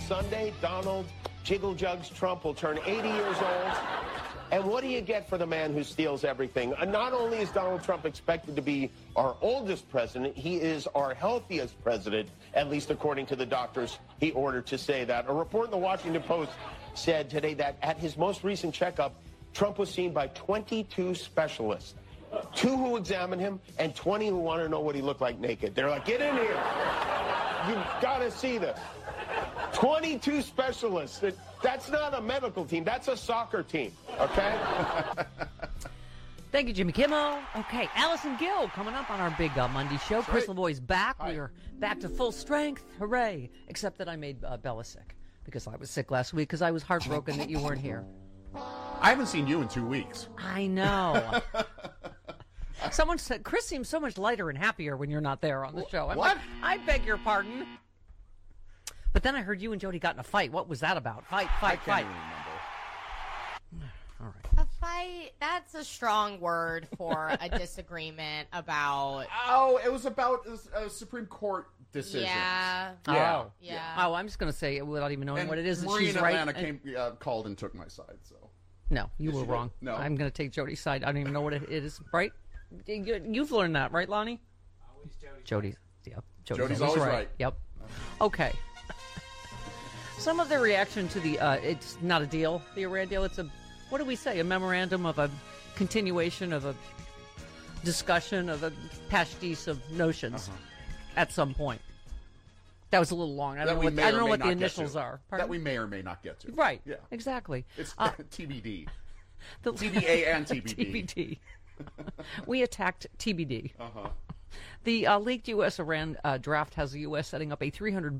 Sunday, Donald Jiggle Jugs Trump will turn 80 years old. And what do you get for the man who steals everything? Not only is Donald Trump expected to be our oldest president, he is our healthiest president, at least according to the doctors he ordered to say that. A report in the Washington Post said today that at his most recent checkup, Trump was seen by 22 specialists, 2 who examined him and 20 who want to know what he looked like naked. They're like, get in here. You've got to see this. 22 specialists. That's not a medical team. That's a soccer team, okay? Thank you, Jimmy Kimmel. Okay, Allison Gill coming up on our big Monday show. Chris Lavoie's back. Hi. We are back to full strength. Hooray. Except that I made Bella sick because I was sick last week because I was heartbroken that you weren't here. I haven't seen you in 2 weeks. I know. Someone said, Chris seems so much lighter and happier when you're not there on the show. I'm what? like, I beg your pardon. But then I heard you and Jody got in a fight. What was that about? Fight. I can't even remember. All right. A fight, that's a strong word for a disagreement about... Oh, it was about a Supreme Court decision. Yeah. Yeah. Oh. Yeah. Oh, I'm just going to say it without even knowing And what it is. Marie She's in right. Atlanta called and took my side. So No, you were she wrong. did? No. I'm going to take Jody's side. I don't even know what it is, right? You've learned that, right, Lonnie? Always Jody's. Yep. Jody's always right. Yep. Okay. Some of the reaction to the, it's not a deal, the Iran deal. It's a, what do we say, a memorandum of a continuation of a discussion of a pastiche of notions at some point. That was a little long. I don't know what the initials are. Pardon? That we may or may not get to. Right. Yeah. Exactly. It's TBD. The, TBA and TBD. TBD. We attacked TBD. Uh-huh. The leaked U.S. Iran draft has the U.S. setting up a $300